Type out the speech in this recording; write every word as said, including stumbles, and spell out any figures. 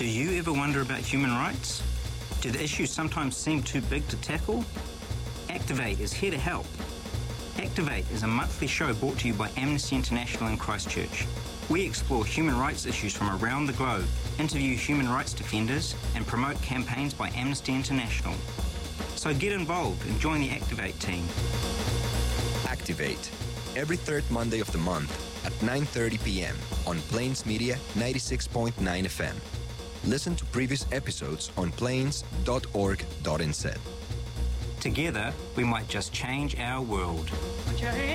Do you ever wonder about human rights? Do the issues sometimes seem too big to tackle? Activate is here to help. Activate is a monthly show brought to you by Amnesty International in Christchurch. We explore human rights issues from around the globe, interview human rights defenders, and promote campaigns by Amnesty International. So get involved and join the Activate team. Activate, every third Monday of the month at nine thirty p m on Plains Media ninety-six point nine F M. Listen to previous episodes on plains dot org dot n z. Together, we might just change our world.